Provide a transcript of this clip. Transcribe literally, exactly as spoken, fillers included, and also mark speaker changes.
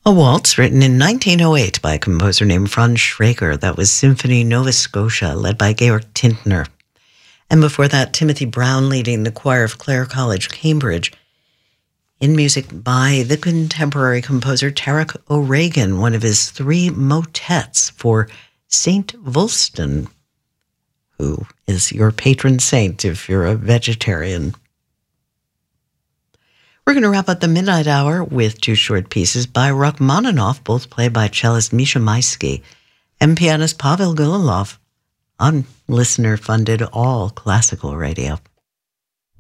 Speaker 1: A waltz written in nineteen oh eight by a composer named Franz Schrager. That was Symphony Nova Scotia, led by Georg Tintner. And before that, Timothy Brown leading the choir of Clare College, Cambridge, in music by the contemporary composer Tarek O'Regan, one of his three motets for Saint Wulstan, who is your patron saint if you're a vegetarian. We're going to wrap up the Midnight Hour with two short pieces by Rachmaninoff, both played by cellist Misha Maisky and pianist Pavel Gililov on listener-funded all classical radio.